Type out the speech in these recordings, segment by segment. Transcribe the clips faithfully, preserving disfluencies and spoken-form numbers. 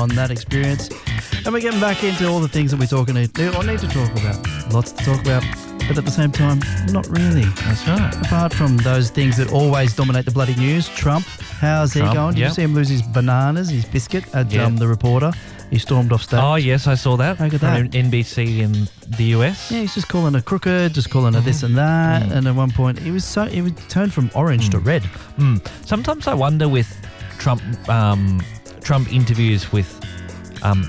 on that experience. And we're getting back into all the things that we're talking to, or need to talk about. Lots to talk about, but at the same time, not really. That's right. Apart from those things that always dominate the bloody news. Trump, how's Trump, he going? Did yep. you see him lose his bananas, his biscuit at Yeah. um, the reporter? He stormed off stage. Oh, yes, I saw that. Look at From that. N B C in the U S. Yeah, he's just calling her crooked, just calling her this and that. Mm. And at one point, he was so he would turn from orange to red. Mm. Sometimes I wonder with Trump um, Trump interviews with um,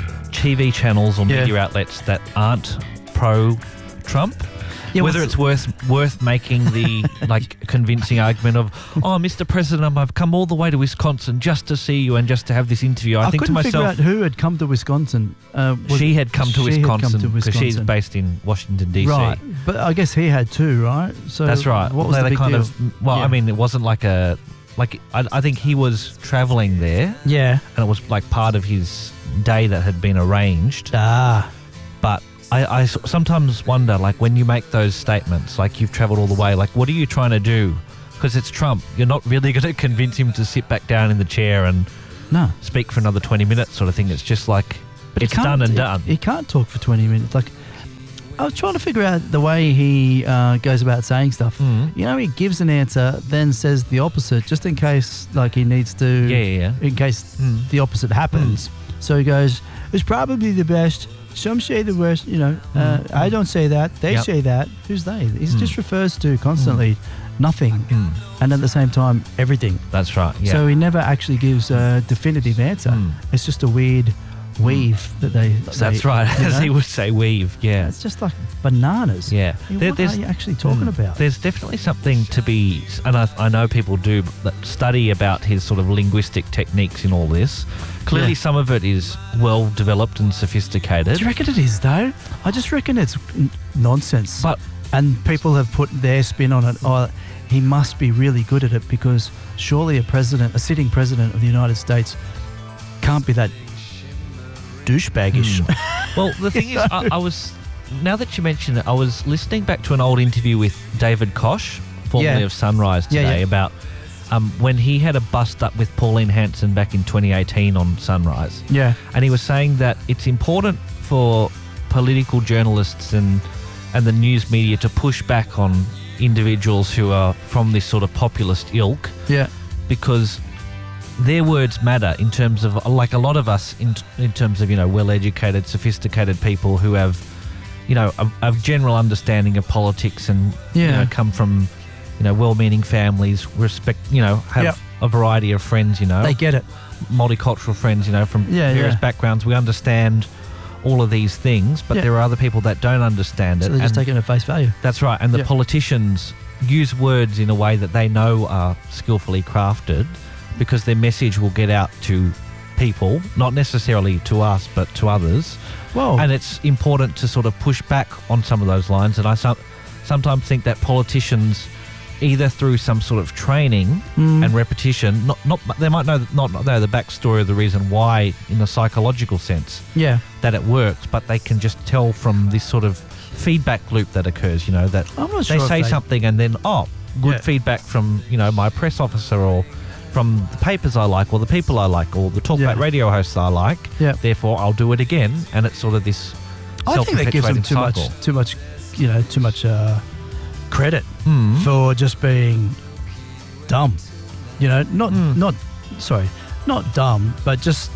T V channels or Yeah. media outlets that aren't pro-Trump, Yeah, whether what's- it's worth worth making the like convincing argument of, oh, Mister President, I've come all the way to Wisconsin just to see you and just to have this interview. I, I think to couldn't figure myself, out who had come to Wisconsin. Uh, was- she had come to she had come Wisconsin to because she's Wisconsin. based in Washington D C. Right, but I guess he had too, right? So That's right. What was They the big kind deal? of well, Yeah. I mean, it wasn't like a like I, I think he was traveling there, Yeah. and it was like part of his day that had been arranged. Ah. But I, I s- sometimes wonder, like, when you make those statements, like you've travelled all the way, like, what are you trying to do? Because it's Trump. You're not really going to convince him to sit back down in the chair and No. speak for another twenty minutes, sort of thing. It's just like But he it's can't- done and he- done. He can't talk for twenty minutes. Like, I was trying to figure out the way he uh, goes about saying stuff. Mm. You know, he gives an answer, then says the opposite, just in case, like, he needs to. Yeah, yeah, yeah. In case Mm. the opposite happens. So he goes, "It's probably the best. Some say the worst. You know, uh, Mm. I don't say that. They Yep. say that. Who's they? He Mm. just refers to constantly nothing, Mm. and at the same time everything. That's right. Yeah. So he never actually gives a definitive answer. Mm. It's just a weird weave that they say. That's right. you As know? he would say, weave. Yeah. It's just like bananas. Yeah. I mean, There- what there's- are you actually talking Mm. about? There's definitely something to be, and I, I know people do that study about his sort of linguistic techniques in all this. Clearly, Yeah. some of it is well developed and sophisticated. Do you reckon it is though? I just reckon it's n- nonsense. But and people have put their spin on it. Oh, he must be really good at it because surely a president, a sitting president of the United States, can't be that douchebaggish. well, the thing is, I, I was now that you mention it, I was listening back to an old interview with David Koch, formerly Yeah. of Sunrise, Yeah, today yeah. about um, when he had a bust up with Pauline Hanson back in twenty eighteen on Sunrise. Yeah. And he was saying that it's important for political journalists and and the news media to push back on individuals who are from this sort of populist ilk, Yeah. because their words matter in terms of, like, a lot of us in in terms of, you know, well-educated, sophisticated people who have, you know, a, a general understanding of politics and you Yeah. know, come from, you know, well-meaning families, respect, you know, have Yep. a variety of friends, you know, They get it. multicultural friends, you know, from Yeah, various yeah. backgrounds. We understand all of these things, but Yeah. there are other people that don't understand So it. they're just and taking it at face value. that's right. And the Yeah. politicians use words in a way that they know are skillfully crafted because their message will get out to people, not necessarily to us, but to others. Whoa. And it's important to sort of push back on some of those lines. And I some, sometimes think that politicians, either through some sort of training Mm. and repetition, not not they might know not know the backstory of the reason why in a psychological sense Yeah. that it works, but they can just tell from this sort of feedback loop that occurs. You know that I'm not they sure if say they- something and then oh, good Yeah. feedback from you know my press officer or from the papers I like or the people I like or the talkback Yeah. radio hosts I like. Yeah. Therefore, I'll do it again, and it's sort of this. I think that gives them too much, cycle. too much, you know, too much uh, credit Mm. for just being dumb. You know, not Mm. not sorry, not dumb, but just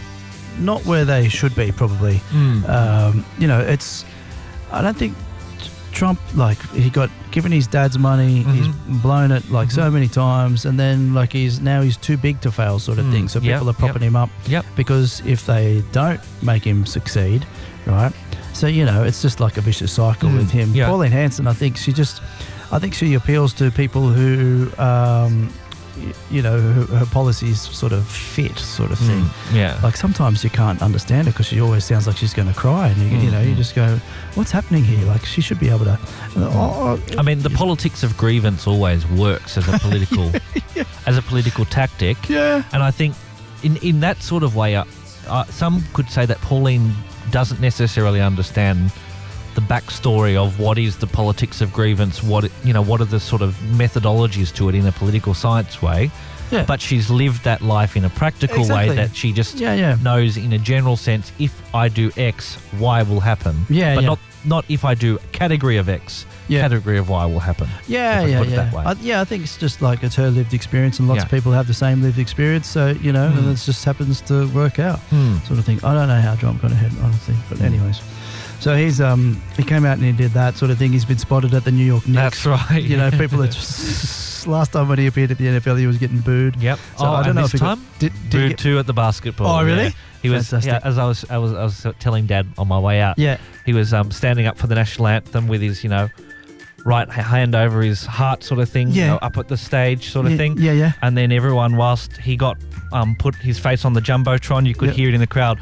not where they should be. Probably. Mm. Um, you know, it's. I don't think t- Trump, like, he got given his dad's money, Mhm. he's blown it like so many times, and then like he's now he's too big to fail, sort of Mm. thing. So Yep, people are propping yep. him up. Yep. Because if they don't make him succeed, right? So, you know, it's just like a vicious cycle Mm, with him. yeah. Pauline Hanson, I think she just, I think she appeals to people who, um, y- you know, who, her policies sort of fit, sort of thing. Mm. Yeah. Like sometimes you can't understand her because she always sounds like she's going to cry, and you, you know, you Mhm. just go, "What's happening here?" Like she should be able to. Oh, I mean, the politics of grievance always works as a political, as a political tactic. yeah, And I think in, in that sort of way, uh, uh, some could say that Pauline doesn't necessarily understand the backstory of what is the politics of grievance, what, it- you know, what are the sort of methodologies to it in a political science way. Yeah. but she's lived that life in a practical Exactly. way that she just Yeah, yeah. knows in a general sense, if I do X, Y will happen. Yeah, but yeah. not not if I do category of X, Yeah. category of Y will happen. Yeah, if I yeah, put it yeah. that way. I, yeah, I think it's just like it's her lived experience, and lots Yeah. of people have the same lived experience. So you know, Hmm. and it just happens to work out, Hmm. sort of thing. I don't know how Trump got ahead, honestly, but Hmm. anyways. So he's um he came out and he did that sort of thing. He's been spotted at the New York Knicks. That's right. You know, people are just, last time when he appeared at the N F L, he was getting booed. Yep. So oh, I don't and know this if he got- time Did, did he booed get- too at the basketball. Oh, really? Yeah. He was, Fantastic. yeah, as I was, I was, I was telling Dad on my way out. Yeah. He was um, standing up for the national anthem with his, you know, right hand over his heart, sort of thing. You Yeah. know, up at the stage, sort of yeah, thing. Yeah, yeah. And then everyone, whilst he got um, put his face on the jumbotron, you could Yep. hear it in the crowd,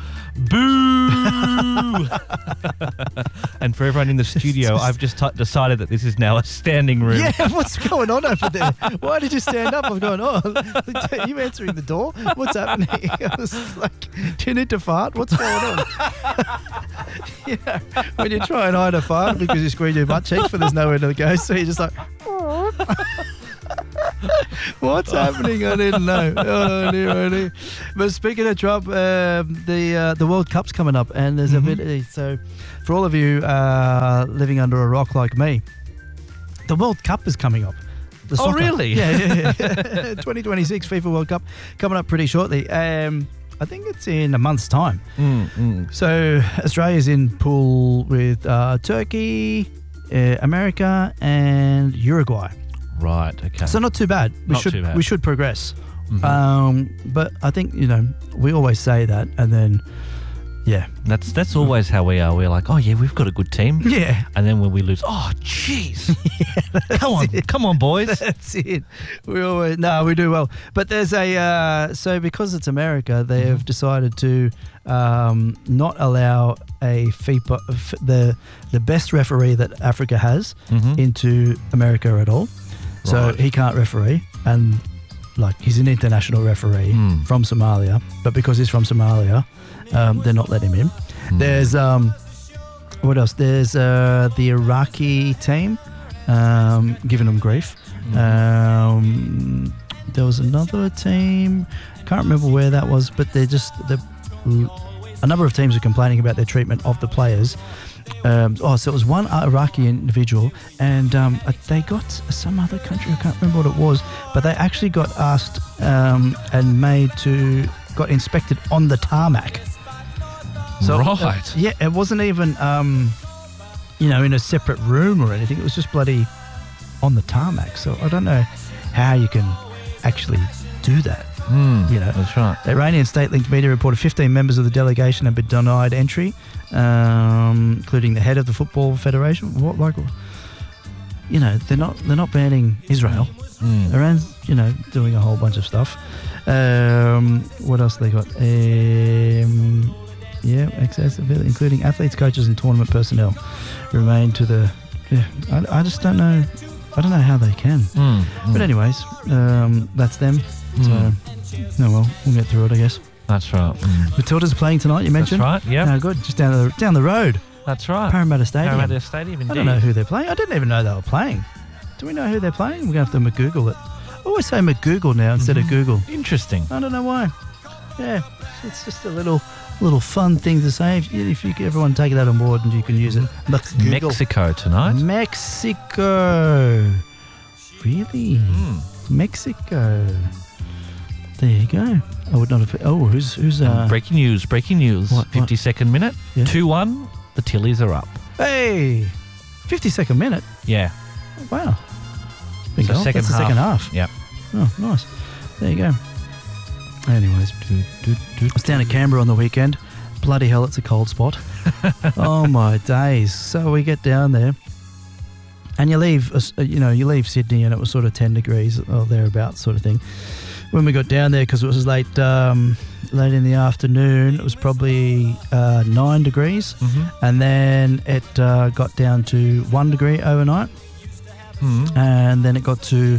boo! And for everyone in the studio, just- I've just t- decided that this is now a standing room. Yeah, what's going on over there? Why did you stand up? I'm going, oh, are you answering the door? What's happening? I was like, do you need to fart? What's going on? You know, when you try and hide a fart because you squeeze your butt cheeks, but there's nowhere to go, so you're just like, what's happening? I didn't know. Oh, dear, oh, dear. But speaking of Trump, um, the uh, the World Cup's coming up, and there's Mhm. a bit. So, for all of you uh, living under a rock like me, the World Cup is coming up. The Oh, soccer. really? Yeah, yeah, yeah. twenty twenty-six FIFA World Cup coming up pretty shortly. Um, I think it's in a month's time. Mm, mm. So Australia's in pool with uh, Turkey, uh, America, and Uruguay. Right, okay. So not too bad. We Not should too bad. we should progress. Mhm. Um, but I think, you know, we always say that, and then yeah, That's that's always how we are. We're like, oh yeah, we've got a good team, yeah, and then when we lose, oh jeez, come on, come on, boys. that's it. We always no, we do well. But there's a uh, so because it's America, they have decided to um, not allow a FIFA f- the the best referee that Africa has Mhm. into America at all. So Right. he can't referee, and like he's an international referee Mm. from Somalia, but because he's from Somalia, um, they're not letting him in. Mm. There's um, what else? There's uh, the Iraqi team um, giving them grief. Mm. Um, there was another team, can't remember where that was, but they're just the a number of teams are complaining about their treatment of the players. Um, oh, so it was one Iraqi individual, and um, uh, they got some other country. I can't remember what it was, but they actually got asked um, and made to got inspected on the tarmac. So, uh, Right. yeah, it wasn't even um, you know, in a separate room or anything. It was just bloody on the tarmac. So I don't know how you can actually do that. Mm, You know. that's right. The Iranian state-linked media reported fifteen members of the delegation have been denied entry, um, including the head of the Football Federation. What, like, you know, they're not they're not banning Israel. Mm. Iran's, you know, doing a whole bunch of stuff. Um, what else they got? Um, yeah, accessibility, including athletes, coaches, and tournament personnel, remain to the. Yeah, I, I just don't know. I don't know how they can. Mm, But mm. anyways, um, that's them. Mm. So, oh well, we'll get through it, I guess. That's right. Mm. Matilda's playing tonight. You That's mentioned. right. Yeah, No, good. Just down the down the road, that's right. Parramatta Stadium. Parramatta Stadium. Indeed. I don't know who they're playing. I didn't even know they were playing. Do we know who they're playing? We're going to have to McGoogle it. I always say McGoogle now instead Mhm. of Google. Interesting. I don't know why. Yeah, it's just a little little fun thing to say. If you, if you everyone take that on board and you can use it. McGoogle. Mexico tonight. Mexico. Really? Mm. Mexico. There you go. I would not have. Oh, who's who's uh? breaking news. Breaking news. what- what? fifty-second minute. Yeah. two one. The Tillies are up. Hey, fifty second minute. Yeah. Wow. Big So goal. second That's the half. second half. Yep. Oh, nice. There you go. Anyways, I was down at Canberra on the weekend. Bloody hell, it's a cold spot. Oh my days. So we get down there, and you leave, uh, you know, you leave Sydney, and it was sort of ten degrees or thereabouts, sort of thing. When we got down there, because it was late, um, late in the afternoon, it was probably uh, nine degrees, Mm-hmm. and then it uh, got down to one degree overnight, Mm. and then it got to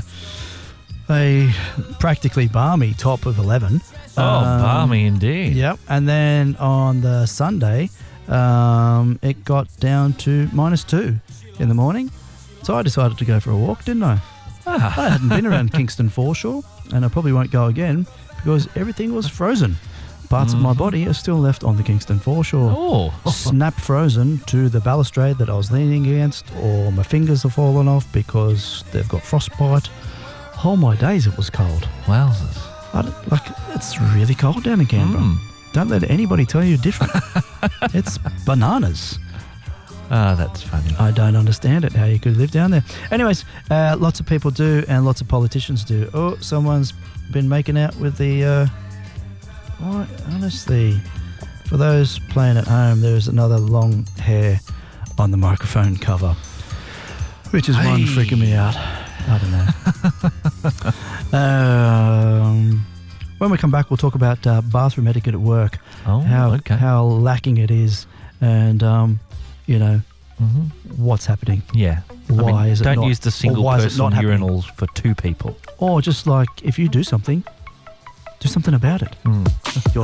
a practically balmy top of eleven. Oh, Um, balmy indeed. Yep. And then on the Sunday, um, it got down to minus two in the morning. So I decided to go for a walk, didn't I? Ah. I hadn't been around Kingston Foreshore, and I probably won't go again because everything was frozen. Parts mm. of my body are still left on the Kingston Foreshore. Oh. Snap frozen to the balustrade that I was leaning against, or my fingers have fallen off because they've got frostbite. Oh my days, it was cold. Wowzers. I don't, like, it's really cold down in Canberra. Mm. Don't let anybody tell you different. It's bananas. Ah, that's funny. I don't understand it, how you could live down there. Anyways, uh, lots of people do, and lots of politicians do. Oh, someone's been making out with the... Uh, what? Honestly, for those playing at home, there's another long hair on the microphone cover, which is one Hey. freaking me out. I don't know. um, when we come back, we'll talk about uh, bathroom etiquette at work. Oh, how, okay. How lacking it is, and... Um, you know, mm-hmm. what's happening. Yeah. Why I mean, is it don't not, use the single why is it person not happening? urinals for two people. Or just like, if you do something, do something about it. Mm. You're